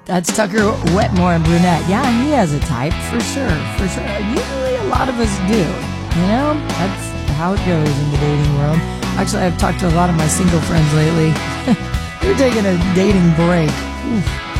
That's Tucker Wetmore and Brunette. Yeah, he has a type, for sure, for sure. Usually a lot of us do. You know, that's how it goes in the dating world. Actually, I've talked to a lot of my single friends lately. They're taking a dating break. Oof.